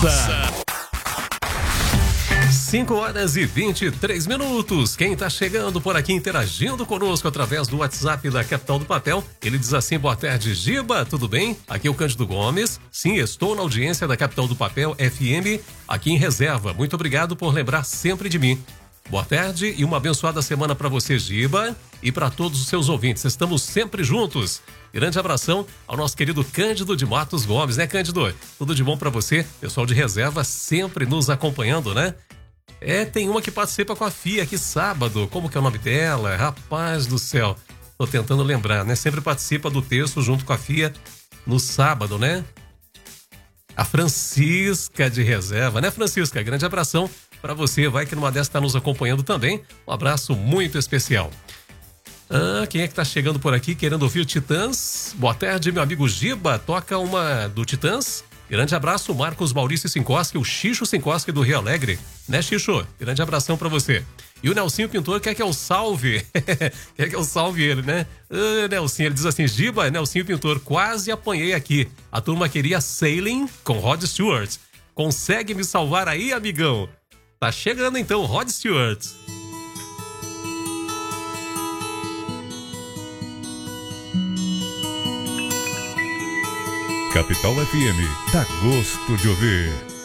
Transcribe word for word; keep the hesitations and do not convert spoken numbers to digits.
cinco horas e vinte e três minutos. Quem tá chegando por aqui interagindo conosco através do WhatsApp da Capital do Papel, ele diz assim: boa tarde, Giba, tudo bem? Aqui é o Cândido Gomes. Sim, estou na audiência da Capital do Papel F M, aqui em reserva. Muito obrigado por lembrar sempre de mim. Boa tarde e uma abençoada semana para você, Giba, e para todos os seus ouvintes. Estamos sempre juntos. Grande abração ao nosso querido Cândido de Matos Gomes, né, Cândido? Tudo de bom para você, pessoal de reserva sempre nos acompanhando, né? É, tem uma que participa com a F I A aqui sábado. Como que é o nome dela? Rapaz do céu. Tô tentando lembrar, né? Sempre participa do texto junto com a F I A no sábado, né? A Francisca de reserva, né, Francisca? Grande abração para você. Vai que numa dessas tá nos acompanhando também. Um abraço muito especial. Ah, quem é que tá chegando por aqui querendo ouvir o Titãs? Boa tarde, meu amigo Giba. Toca uma do Titãs? Grande abraço, Marcos Maurício Sinkoski, o Xixo Sinkoski do Rio Alegre. Né, Xixo? Grande abração pra você. E o Nelsinho Pintor quer que eu salve. Quer que eu salve ele, né? Ah, Nelsinho, ele diz assim: Giba, Nelsinho Pintor, quase apanhei aqui. A turma queria Sailing com Rod Stewart. Consegue me salvar aí, amigão? Tá chegando então, Rod Stewart. Capital F M, dá gosto de ouvir.